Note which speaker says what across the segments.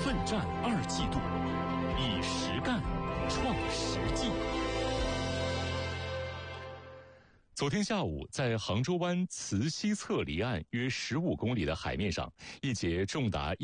Speaker 1: 奋战2季度，以实干创实际。昨天下午，在杭州湾磁西侧离岸约15公里的海面上，一节重达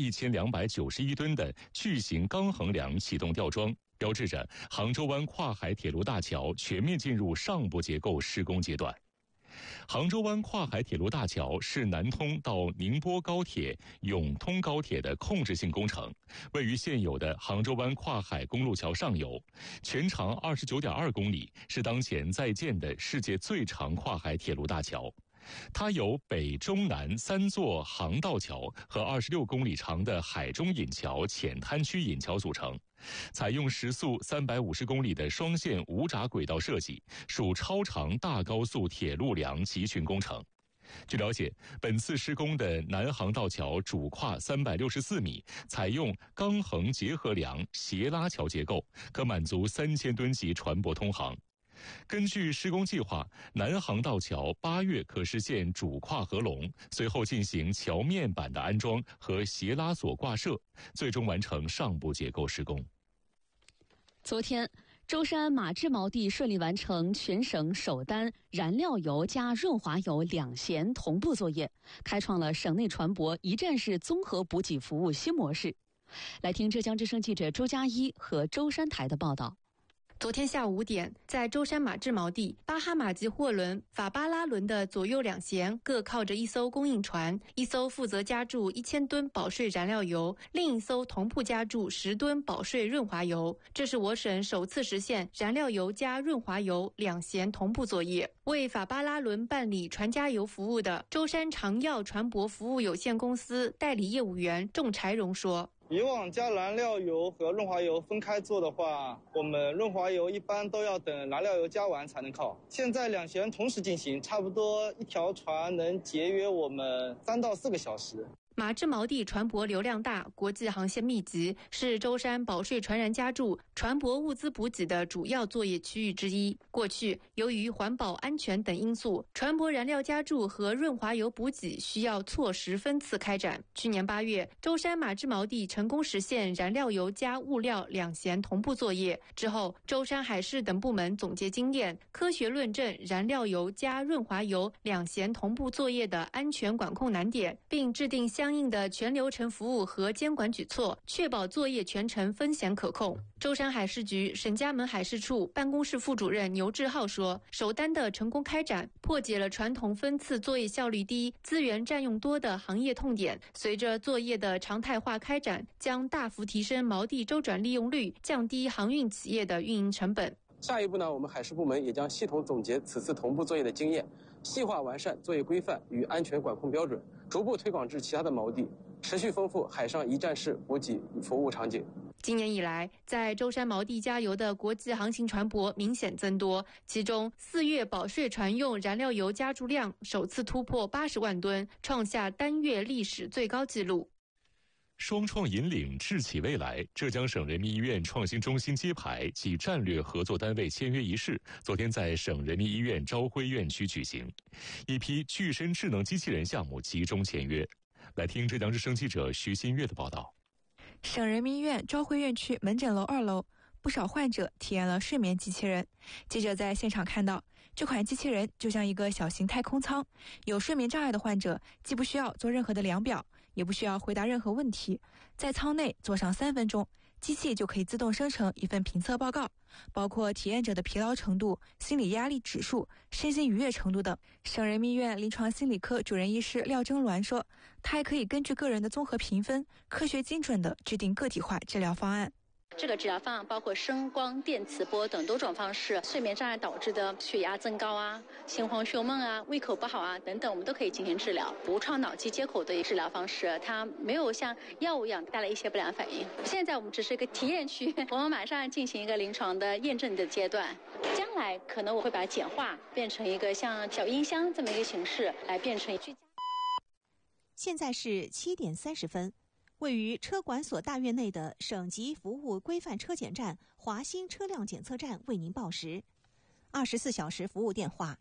Speaker 1: 1291吨的巨型钢横梁启动吊装，标志着杭州湾跨海铁路大桥全面进入上部结构施工阶段。杭州湾跨海铁路大桥是南通到宁波高铁、永通高铁的控制性工程，位于现有的杭州湾跨海公路桥上游，全长29.2公里，是当前在建的世界最长跨海铁路大桥。它由北、中、南3座航道桥和26公里长的海中引桥浅滩区引桥组成，采用时速350公里的双线无闸轨道设计，属超长大高速铁路梁集群工程。据了解，本次施工的南航道桥主跨364米，采用钢横结合梁斜拉桥结构，可满足3000吨级船舶通航。根据施工计划，南航道桥8月可实现主跨合龙，随后进行桥面板的安装和斜拉索挂设，最终完成上部结构施工。
Speaker 2: 昨天，舟山马志锚地顺利完成全省首单燃料油加润滑油2线同步作业，开创了省内船舶一站式综合补给服务新模式。来听浙江之声记者周佳一和舟山台的报道。
Speaker 3: 昨天下午5点，在舟山马志锚地，巴哈马级货轮法巴拉轮的左右2舷各靠着一艘供应船，一艘负责加注1000吨保税燃料油，另一艘同步加注10吨保税润滑油。这是我省首次实现燃料油加润滑油2舷同步作业。为法巴拉轮办理船加油服务的舟山长耀船舶服务有限公司代理业务员仲柴荣说，
Speaker 4: 以往加燃料油和润滑油分开做的话，我们润滑油一般都要等燃料油加完才能靠。现在2舷同时进行，差不多一条船能节约我们3到4个小时。
Speaker 3: 马志锚地船舶流量大，国际航线密集，是舟山保税船燃加注船舶物资补给的主要作业区域之一。过去，由于环保安全等因素，船舶燃料加注和润滑油补给需要错时分次开展。去年8月，舟山马志锚地成功实现燃料油加物料2舷同步作业之后，舟山海事等部门总结经验，科学论证燃料油加润滑油2舷同步作业的安全管控难点，并制定相应的全流程服务和监管举措，确保作业全程风险可控。舟山海事局沈家门海事处办公室副主任牛志浩说，首单的成功开展，破解了传统分次作业效率低、资源占用多的行业痛点。随着作业的常态化开展，将大幅提升锚地周转利用率，降低航运企业的运营成本。
Speaker 5: 下一步呢，我们海事部门也将系统总结此次同步作业的经验，细化完善作业规范与安全管控标准，逐步推广至其他的锚地，持续丰富海上一站式补给服务场景。
Speaker 3: 今年以来，在舟山锚地加油的国际航行船舶明显增多，其中4月保税船用燃料油加注量首次突破80万吨，创下单月历史最高纪录。
Speaker 1: 双创引领智企未来，浙江省人民医院创新中心揭牌及战略合作单位签约仪式昨天在省人民医院昭辉院区举行，一批具身智能机器人项目集中签约。来听浙江之声记者徐新月的报道。
Speaker 6: 省人民医院昭辉院区门诊楼2楼，不少患者体验了睡眠机器人。记者在现场看到，这款机器人就像一个小型太空舱，有睡眠障碍的患者既不需要做任何的量表，也不需要回答任何问题，在舱内坐上3分钟，机器就可以自动生成一份评测报告，包括体验者的疲劳程度、心理压力指数、身心愉悦程度等。省人民医院临床心理科主任医师廖征鸾说，它还可以根据个人的综合评分，科学精准地制定个体化治疗方案。
Speaker 7: 这个治疗方案包括声光电磁波等多种方式，睡眠障碍导致的血压增高啊、心慌胸闷啊、胃口不好啊等等，我们都可以进行治疗。无创脑机接口的治疗方式，它没有像药物一样带来一些不良反应。现在我们只是一个体验区，我们马上进行一个临床的验证的阶段。将来可能我会把它简化，变成一个像小音箱这么一个形式，来变成居家。
Speaker 8: 现在是7点30分。位于车管所大院内的省级服务规范车检站华新车辆检测站为您报时。24小时服务电话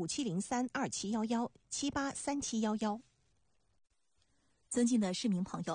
Speaker 8: 15257032711783711。尊敬的市民朋友，